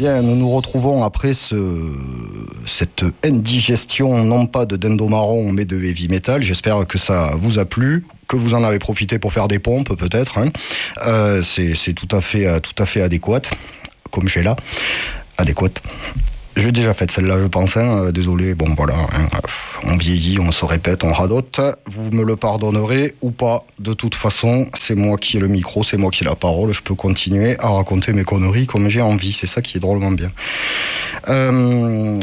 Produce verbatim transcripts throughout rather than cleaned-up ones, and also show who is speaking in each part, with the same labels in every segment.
Speaker 1: Bien, nous nous retrouvons après ce, cette indigestion, non pas de Dendo Marron, mais de heavy metal. J'espère que ça vous a plu, que vous en avez profité pour faire des pompes, peut-être. Hein. Euh, c'est, c'est tout à fait, tout à fait adéquat, comme j'ai là, adéquate. J'ai déjà fait celle-là, je pense. Hein. Désolé, bon voilà, hein. On vieillit, on se répète, on radote. Vous me le pardonnerez ou pas. De toute façon, c'est moi qui ai le micro, c'est moi qui ai la parole. Je peux continuer à raconter mes conneries comme j'ai envie. C'est ça qui est drôlement bien. Euh,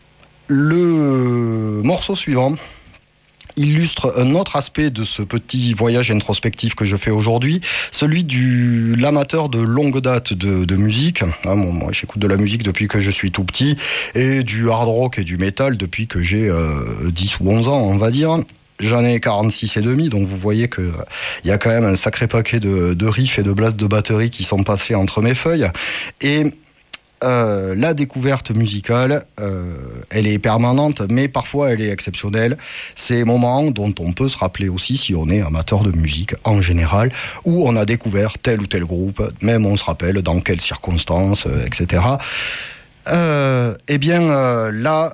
Speaker 1: le morceau suivant illustre un autre aspect de ce petit voyage introspectif que je fais aujourd'hui, celui de l'amateur de longue date de, de musique. Ah, bon, moi, j'écoute de la musique depuis que je suis tout petit, et du hard rock et du metal depuis que j'ai euh, dix ou onze ans, on va dire. J'en ai quarante-six et demi, donc vous voyez que il euh, y a quand même un sacré paquet de, de riffs et de blasts de batterie qui sont passés entre mes feuilles. Et Euh, la découverte musicale, euh, elle est permanente, mais parfois elle est exceptionnelle. C'est moments dont on peut se rappeler aussi si on est amateur de musique en général, où on a découvert tel ou tel groupe, même on se rappelle dans quelles circonstances, euh, et cetera. Euh, eh bien, euh, là,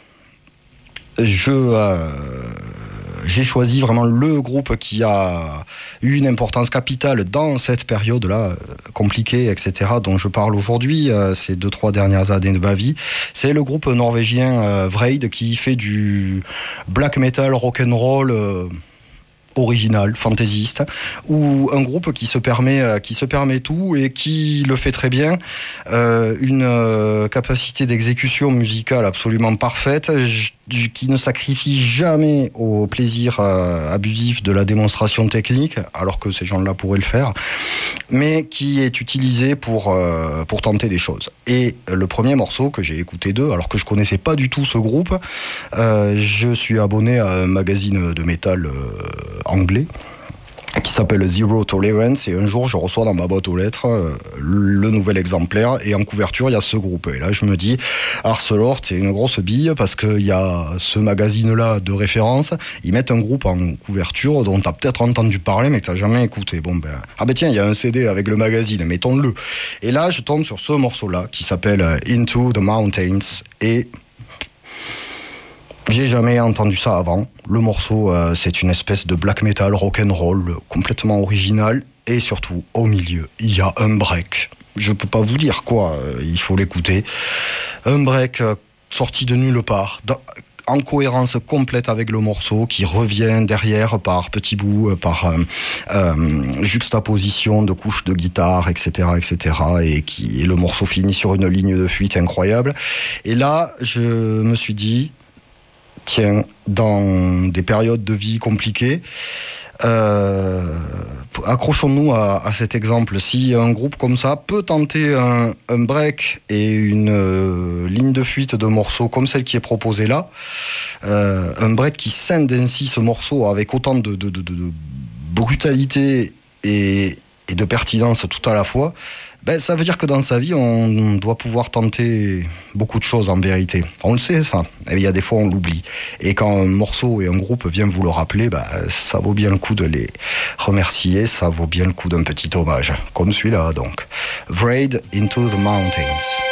Speaker 1: je... Euh, J'ai choisi vraiment le groupe qui a eu une importance capitale dans cette période-là, compliquée, et cetera, dont je parle aujourd'hui, euh, ces deux, trois dernières années de ma vie. C'est le groupe norvégien euh, Vreid, qui fait du black metal, rock'n'roll euh, original, fantaisiste, ou un groupe qui se permet, euh, qui se permet tout et qui le fait très bien. Euh, une euh, capacité d'exécution musicale absolument parfaite, j- qui ne sacrifie jamais au plaisir euh, abusif de la démonstration technique, alors que ces gens-là pourraient le faire, mais qui est utilisé pour, euh, pour tenter des choses. Et le premier morceau que j'ai écouté d'eux, alors que je connaissais pas du tout ce groupe, euh, je suis abonné à un magazine de métal euh, anglais, qui s'appelle Zero Tolerance, et un jour je reçois dans ma boîte aux lettres euh, le nouvel exemplaire, et en couverture il y a ce groupe, et là je me dis Arcelor, c'est une grosse bille, parce qu'il y a ce magazine là de référence, ils mettent un groupe en couverture dont t'as peut-être entendu parler mais que t'as jamais écouté. Bon ben, ah ben tiens, il y a un C D avec le magazine, mettons-le. Et là je tombe sur ce morceau là qui s'appelle Into the Mountains, et j'ai jamais entendu ça avant. Le morceau, euh, c'est une espèce de black metal rock'n'roll complètement original, et surtout, au milieu, il y a un break. Je peux pas vous dire quoi, euh, il faut l'écouter. Un break euh, sorti de nulle part, dans, en cohérence complète avec le morceau, qui revient derrière par petits bouts, par euh, euh, juxtaposition de couches de guitare, et cetera, et cetera, et qui et le morceau finit sur une ligne de fuite incroyable. Et là, je me suis dit, tiens, dans des périodes de vie compliquées, euh, accrochons-nous à, à cet exemple. Si un groupe comme ça peut tenter un, un break et une euh, ligne de fuite de morceaux comme celle qui est proposée là, euh, un break qui scinde ainsi ce morceau avec autant de, de, de, de brutalité et, et de pertinence tout à la fois, ben, ça veut dire que dans sa vie, on doit pouvoir tenter beaucoup de choses en vérité. On le sait, ça. Et il y a des fois, on l'oublie. Et quand un morceau et un groupe viennent vous le rappeler, ben, ça vaut bien le coup de les remercier, ça vaut bien le coup d'un petit hommage. Comme celui-là, donc. Vreid, Into the Mountains.